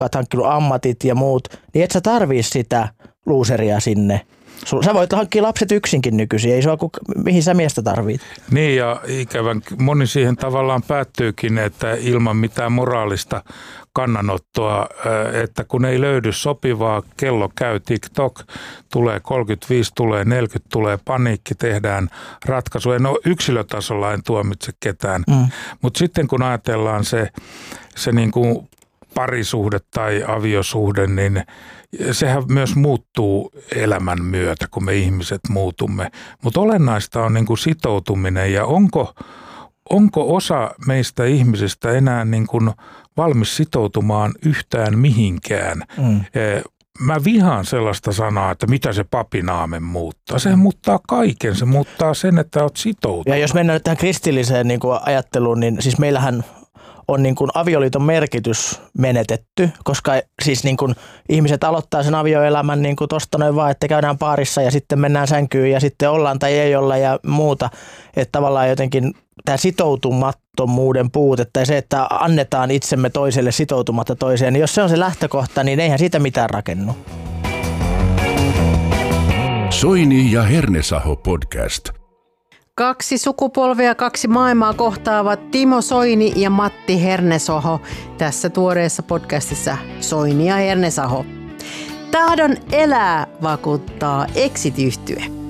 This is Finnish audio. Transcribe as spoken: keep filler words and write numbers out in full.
oot hankkinut ammatit ja muut, niin et sä tarvii sitä luuseria sinne. Sä voit hankkia lapset yksinkin nykyisin, ei sua kuka, mihin sä miestä tarvit. Niin ja ikävän moni siihen tavallaan päättyykin, että ilman mitään moraalista kannanottoa, että kun ei löydy sopivaa, kello käy TikTok, tulee kolmekymmentäviisi, tulee neljäkymmentä, tulee paniikki, tehdään ratkaisuja. No yksilötasolla en tuomitse ketään, mm. mutta sitten kun ajatellaan se, se niin kuin parisuhde tai aviosuhde, niin sehän myös muuttuu elämän myötä, kun me ihmiset muutumme. Mutta olennaista on niin kuin sitoutuminen ja onko, onko osa meistä ihmisistä enää niin kuin valmis sitoutumaan yhtään mihinkään. Mm. Mä vihaan sellaista sanaa, että mitä se papinaamen muuttaa. Sehän muuttaa kaiken. Se muuttaa sen, että oot sitoutunut. Ja jos mennään nyt tähän kristilliseen niin kuin ajatteluun, niin siis meillähän on niin kuin avioliiton merkitys menetetty, koska siis niin kuin ihmiset aloittaa sen avioelämän niin kuin tosta noin vaan, että käydään paarissa ja sitten mennään sänkyyn ja sitten ollaan tai ei olla ja muuta. Että tavallaan jotenkin tämä sitoutumattomuuden puute tai se, että annetaan itsemme toiselle sitoutumatta toiseen, niin jos se on se lähtökohta, niin eihän siitä mitään rakennu. Soini ja Hernesaho podcast. Kaksi sukupolvea, kaksi maailmaa kohtaavat Timo Soini ja Matti Hernesaho tässä tuoreessa podcastissa Soini ja Hernesaho. Tahdon elää, vakuuttaa Exit-yhtye.